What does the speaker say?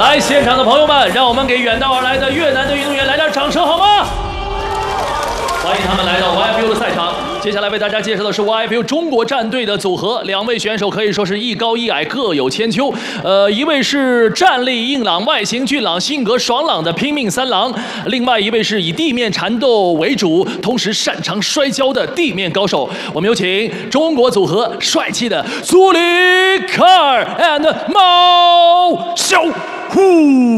来，现场的朋友们，让我们给远道而来的越南的运动员来点掌声好吗？欢迎他们来到 YFU 的赛场。接下来为大家介绍的是 YFU 中国战队的组合，两位选手可以说是一高一矮，各有千秋。一位是战力硬朗、外形俊朗、性格爽朗的拼命三郎，另外一位是以地面缠斗为主，同时擅长摔跤的地面高手。我们有请中国组合帅气的祖里卡尔 and 毛小虎。